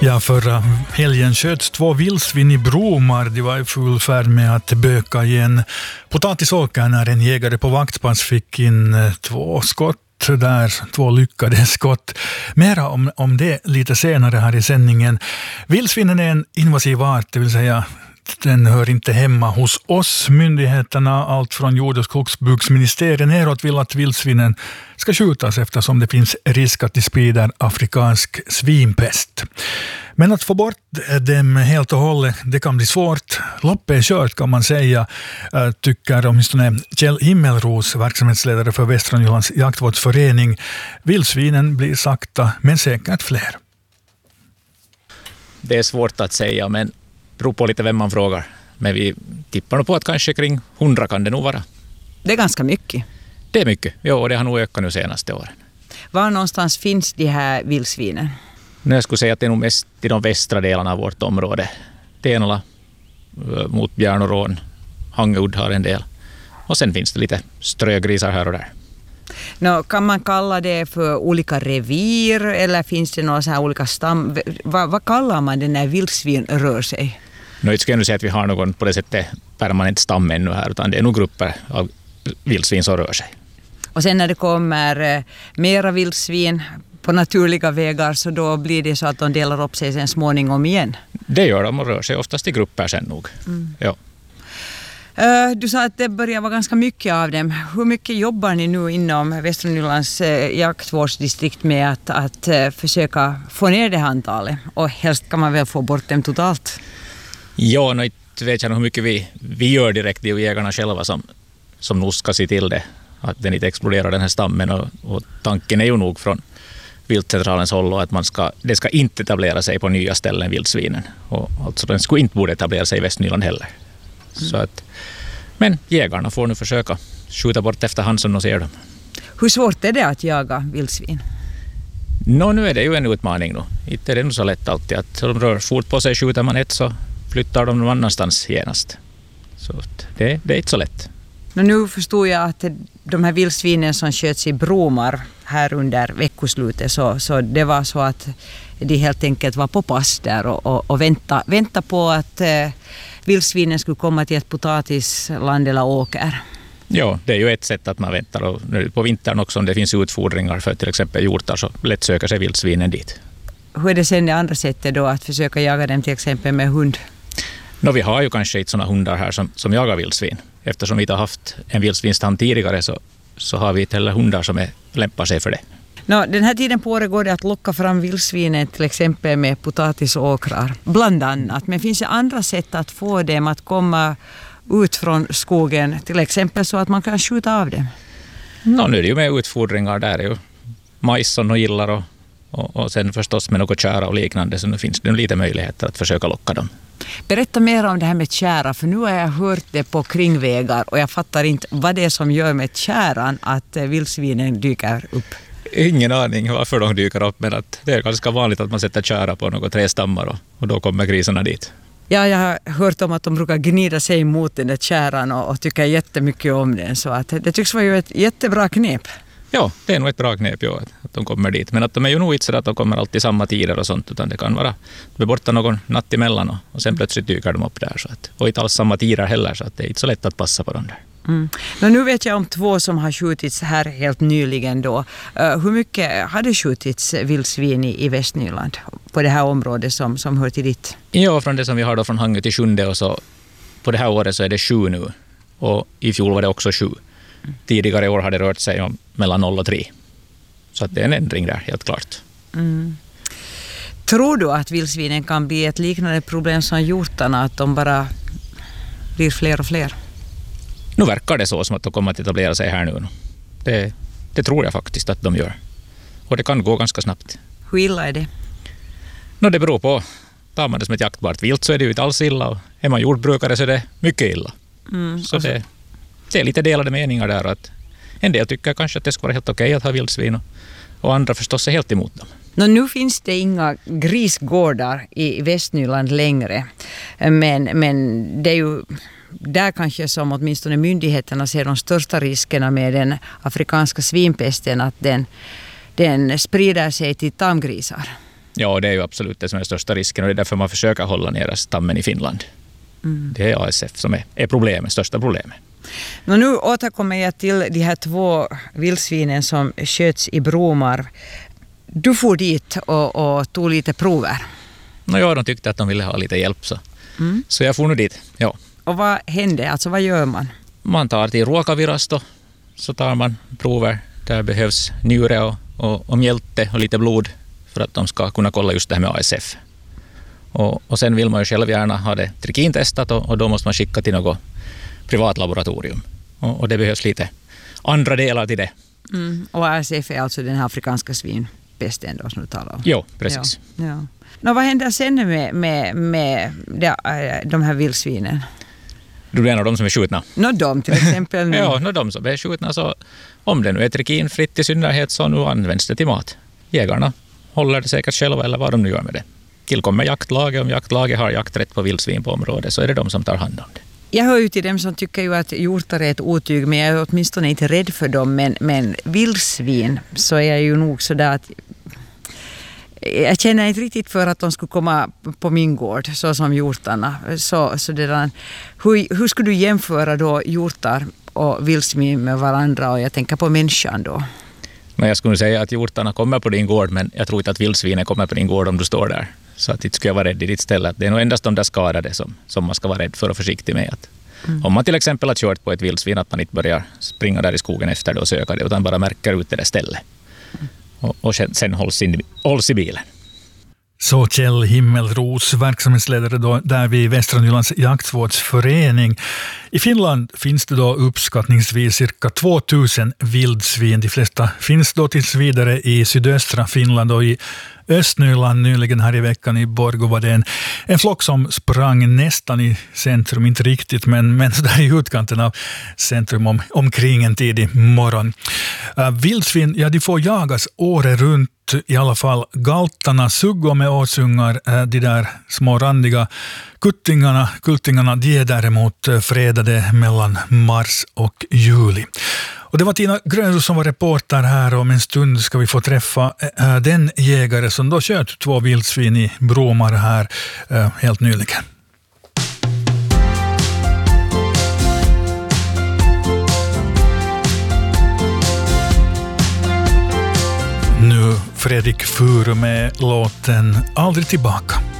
Ja, förra helgen sköts 2 vildsvin i Bromar. De var i full färd med att böka igen potatisåkern när en jägare på vaktpass fick in 2 skott. 2 lyckade skott. Mera om det lite senare här i sändningen. Vildsvinen är en invasiv art, det vill säga den hör inte hemma hos oss. Myndigheterna, allt från jord- och skogsbruksministeriet neråt, vill att vildsvinen ska skjutas eftersom det finns risk att de sprider afrikansk svinpest. Men att få bort dem helt och hållet, det kan bli svårt. Loppet är kört kan man säga, tycker åtminstone Kjell Himmelros, verksamhetsledare för Västra Nylands jaktvårdsförening. Vildsvinen blir sakta men säkert fler. Det är svårt att säga, men beror på lite vem man frågar. Men vi tippar nog på att kanske kring 100 kan det nog vara. Det är ganska mycket. Det är mycket, ja, och det har nog ökat nu senaste åren. Var någonstans finns de här vildsvinen? Jag skulle säga att det är nog mest i de västra delarna av vårt område. Tenala mot Bjärn och Rån. Hangud har en del. Och sen finns det lite strögrisar här och där. Kan man kalla det för olika revir eller finns det några så här olika stam? Vad kallar man det när vildsvin rör sig? Jag ska ändå säga att vi har någon på det sättet permanent stam ännu här, utan det är nog grupper av vildsvin som rör sig. Och sen när det kommer mera vildsvin på naturliga vägar, så då blir det så att de delar upp sig sen småningom igen? Det gör de och rör sig oftast i grupper sen nog. Ja. Du sa att det börjar vara ganska mycket av dem. Hur mycket jobbar ni nu inom Västra Nylands jaktvårdsdistrikt med att försöka få ner det antalet? Och helst kan man väl få bort dem totalt? Ja, nu vet jag nog hur mycket vi gör direkt. Det är ju jägarna själva som nog ska se till det. Att den inte exploderar, den här stammen. Och tanken är ju nog från viltcentralens håll och att det ska inte etablera sig på nya ställen, vildsvinen. Och alltså den skulle inte borde etablera sig i Västnyland heller. Så att, men jägarna får nu försöka skjuta bort efterhand som de ser dem. Hur svårt är det att jaga vildsvin? Nu är det ju en utmaning då. Inte är det nog så lätt alltid. Att de rör fort på sig, skjuter man ett så flyttar de någon annanstans genast. Så det är inte så lätt. Nu förstod jag att de här vildsvinen som sköts i Bromar här under veckoslutet, så det var så att de helt enkelt var på pass där och vänta på att vildsvinen skulle komma till ett potatisland eller åker. Ja, det är ju ett sätt att man väntar. Och nu på vintern också, om det finns utfodringar för till exempel hjortar, så lätt söker sig vildsvinen dit. Hur är det sen det andra sättet då, att försöka jaga dem till exempel med hund? Vi har ju kanske inte sådana hundar här som jagar vildsvin. Eftersom vi inte har haft en vildsvinstam tidigare så har vi inte heller hundar som lämpar sig för det. Den här tiden på året går det att locka fram vildsvinen till exempel med potatisåkrar, bland annat. Men finns det andra sätt att få dem att komma ut från skogen, till exempel så att man kan skjuta av dem? Nu är det ju med utfodringar där, ju majs som de gillar och sen förstås med något kära och liknande, så nu finns det lite möjligheter att försöka locka dem. Berätta mer om det här med kära, för nu har jag hört det på kringvägar och jag fattar inte vad det är som gör med käran att vildsvinen dyker upp. Ingen aning varför de dyker upp, men att det är ganska vanligt att man sätter kära på några trästammar och då kommer grisarna dit. Ja, jag har hört om att de brukar gnida sig mot den där käran och tycker jättemycket om den, så att det tycks vara ju ett jättebra knep. Ja, det är nog ett bra knep att de kommer dit. Men att de är ju nog inte så att de kommer alltid samma tider och sånt, utan det kan vara de är borta någon natt emellan och sen plötsligt dyker de upp där. Och inte alls samma tider heller, så att det är inte så lätt att passa på dem där. Nu vet jag om 2 som har skjutits här helt nyligen då. Hur mycket har det skjutits vildsvin i Västnyland på det här området som hör till ditt? Ja, från det som vi har då från Hangö till Sjunde, och så på det här året så är det 7 nu. Och i fjol var det också 7. Tidigare år har det rört sig om mellan 0 och 3. Så att det är en ändring där, helt klart. Tror du att vildsvinen kan bli ett liknande problem som hjortarna, att de bara blir fler och fler? Nu verkar det så som att de kommer att etablera sig här nu. Det tror jag faktiskt att de gör. Och det kan gå ganska snabbt. Hur illa är det? Det beror på. Tar man det som ett jaktbart vilt så är det ju inte alls illa. Och är man jordbrukare så är det mycket illa. Så det är lite delade meningar där. Att en del tycker kanske att det ska vara helt okej att ha vildsvin och andra förstås är helt emot dem. Nu finns det inga grisgårdar i Västnyland längre. Men det är ju där kanske som åtminstone myndigheterna ser de största riskerna med den afrikanska svinpesten, att den sprider sig till tamgrisar. Ja, det är ju absolut det som är den största risken och det är därför man försöker hålla ner stammen i Finland. Det är ASF som är problemet, största problemet. Nu återkommer jag till de här 2 vildsvinen som sköts i Bromar. Du får dit och tog lite prover. Ja, de tyckte att de ville ha lite hjälp så jag får nu dit. Ja. Och vad hände? Alltså vad gör man? Man tar till Ruokavirasto så tar man prover. Där behövs njure och mjälte och lite blod för att de ska kunna kolla just det här med ASF. Och sen vill man ju själv gärna ha det trikintestat och då måste man skicka till något privat laboratorium. Och det behövs lite andra delar till det. Och ASF är alltså den här afrikanska svinpesten då som du talar om? Jo, precis. Ja. Vad händer sen med de här vildsvinen? Du menar de som är skjutna? De till exempel. Ja, de som är skjutna så om det nu är trikinfritt i synnerhet så nu används det till mat. Jägarna håller det säkert själva eller vad de nu gör med det. Tillkommer jaktlaget, om jaktlaget har jakträtt på vildsvin på området så är det de som tar hand om det. Jag hör ju till dem som tycker ju att hjortar är ett otyg, men jag är åtminstone inte rädd för dem. Men vildsvin så är jag ju nog sådär att jag känner inte riktigt för att de skulle komma på min gård så som hjortarna. Så det där, hur skulle du jämföra då hjortar och vildsvin med varandra, och jag tänker på människan då? Men jag skulle säga att hjortarna kommer på din gård, men jag tror inte att vildsvinen kommer på din gård om du står där. Så att inte skulle jag vara rädd i ditt ställe. Det är nog endast de där skadade som man ska vara rädd för och försiktig med. Att om man till exempel har kört på ett vildsvin, att man inte börjar springa där i skogen efter det och söka det, utan bara märker ut det där stället. Och sen hålls i bilen. Så Kjell Himmelros, verksamhetsledare då, där vid Västra Nylands jaktvårdsförening. I Finland finns det då uppskattningsvis cirka 2000 vildsvin. De flesta finns då tills vidare i sydöstra Finland, och i Östnyland nyligen här i veckan i Borgå var det en flock som sprang nästan i centrum, inte riktigt, men så där i utkanten av centrum omkring en tidig morgon. Vildsvin, ja, de får jagas året runt, i alla fall galtarna, suggor med åsungar, de där små randiga kultingarna, de är däremot fredade mellan mars och juli. Och det var Tina Grönros som var reporter här, och om en stund ska vi få träffa den jägare som då sköt 2 vildsvin i Bromar här helt nyligen. Nu Fredrik Furu med låten Aldrig tillbaka.